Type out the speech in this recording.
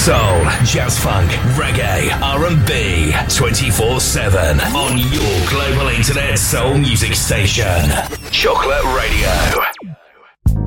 soul, jazz funk, reggae, R&B, 24/7 on your global internet soul music station. Chocolate Radio.